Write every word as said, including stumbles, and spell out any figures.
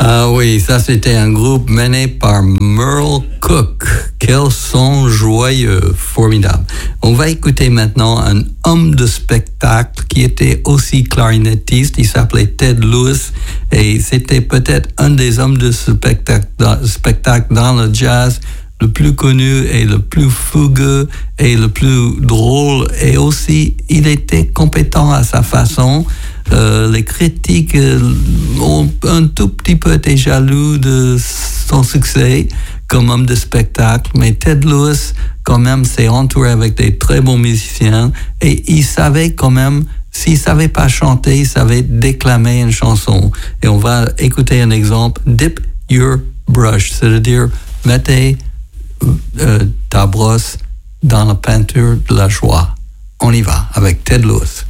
Ah oui, ça c'était un groupe mené par Merle Cook. Quel son joyeux, formidable. On va écouter maintenant un homme de spectacle qui était aussi clarinettiste. Il s'appelait Ted Lewis et c'était peut-être un des hommes de spectacle dans, spectacle dans le jazz le plus connu et le plus fougueux et le plus drôle. Et aussi, il était compétent à sa façon. Euh, les critiques euh, ont un tout petit peu été jaloux de son succès comme homme de spectacle, mais Ted Lewis, quand même, s'est entouré avec des très bons musiciens et il savait quand même, s'il savait pas chanter, il savait déclamer une chanson. Et on va écouter un exemple, Dip Your Brush, c'est-à-dire mettez euh, ta brosse dans la peinture de la joie. On y va avec Ted Lewis.